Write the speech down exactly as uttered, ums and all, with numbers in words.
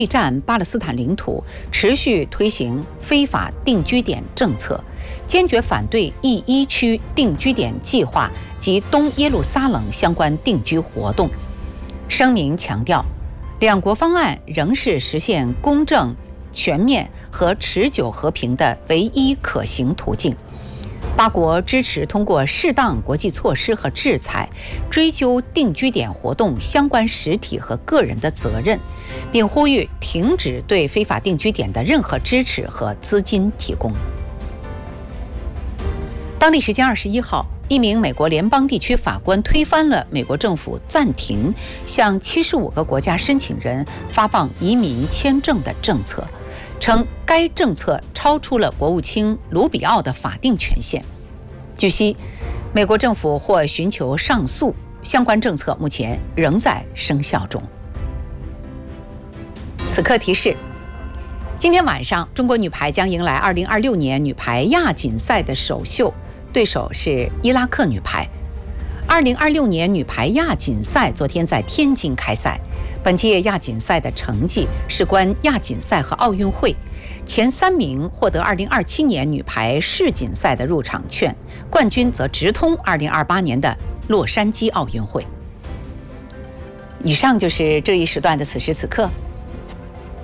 备战巴勒斯坦领土，持续推行非法定居点政策，坚决反对 E 一区定居点计划及东耶路撒冷相关定居活动。声明强调，两国方案仍是实现公正、全面和持久和平的唯一可行途径。八国支持通过适当国际措施和制裁，追究定居点活动相关实体和个人的责任，并呼吁停止对非法定居点的任何支持和资金提供。当地时间二十一号，一名美国联邦地区法官推翻了美国政府暂停向七十五个国家申请人发放移民签证的政策，称该政策超出了国务卿卢比奥的法定权限。据悉，美国政府或寻求上诉，相关政策目前仍在生效中。此刻提示：今天晚上，中国女排将迎来二零二六年女排亚锦赛的首秀，对手是伊拉克女排。二零二六年女排亚锦赛昨天在天津开赛。本届亚锦赛的成绩事关亚锦赛和奥运会，前三名获得二零二七年女排世锦赛的入场券，冠军则直通二零二八年的洛杉矶奥运会。以上就是这一时段的此时此刻。